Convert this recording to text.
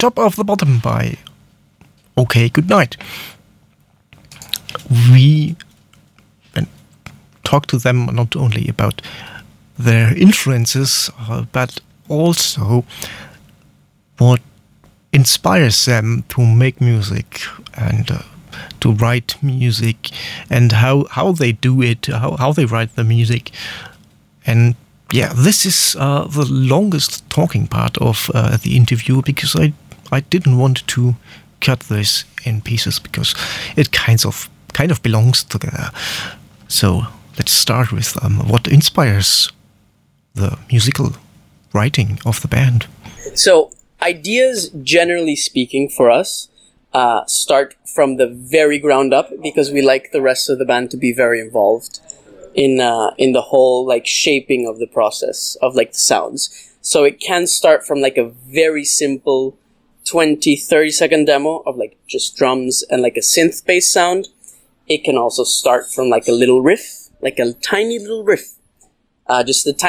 Top of the Bottom by OK Goodnight. We talk to them not only about their influences, but also what inspires them to make music and to write music, and how they do it, how they write the music. And yeah, this is the longest talking part of the interview, because I didn't want to cut this in pieces, because it kind of belongs together. So let's start with what inspires the musical writing of the band. So ideas, generally speaking, for us, start from the very ground up, because we like the rest of the band to be very involved in the whole like shaping of the process of like the sounds. So it can start from like a very simple 20-30 second demo of like just drums and like a synth based sound. It can also start from like a little riff, like a tiny little riff, just the